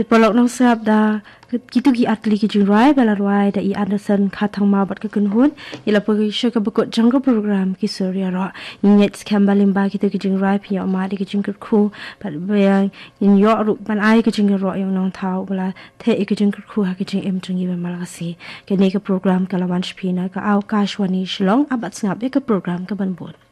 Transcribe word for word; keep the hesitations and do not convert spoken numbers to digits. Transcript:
Ti prolog nang sab da gitu gi atli ki jing rai bala rai da i Anderson khatang ma bat ka kun hun ila pagi shaka bakot jang program ki surya ro nyet skambalim ba gitu ki jing rai pi ma di ki jing khu pat ba in yo ru ban ai ki jing ro yung nang thau bala the ki jing khu ha ki jing em jing ba mal si ke ne ka program ka lawan shpina ka au ka shwani shlong abat snap ka program ka ban bon